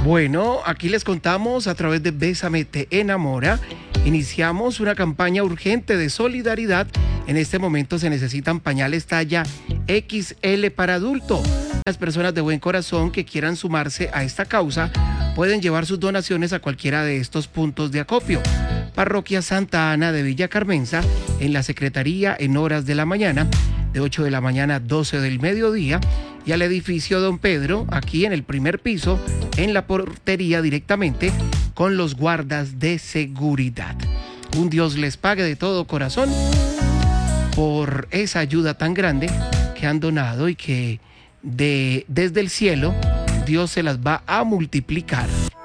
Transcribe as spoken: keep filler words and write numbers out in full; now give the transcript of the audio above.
Bueno, aquí les contamos a través de Bésame te enamora. Iniciamos una campaña urgente de solidaridad. En este momento se necesitan pañales talla equis ele para adulto. Las personas de buen corazón que quieran sumarse a esta causa pueden llevar sus donaciones a cualquiera de estos puntos de acopio. Parroquia Santa Ana de Villa Carmenza, en la Secretaría en horas de la mañana, de ocho de la mañana a doce del mediodía, y al edificio Don Pedro, aquí en el primer piso, en la portería directamente, con los guardas de seguridad. Un Dios les pague de todo corazón por esa ayuda tan grande que han donado y que de, desde el cielo Dios se las va a multiplicar.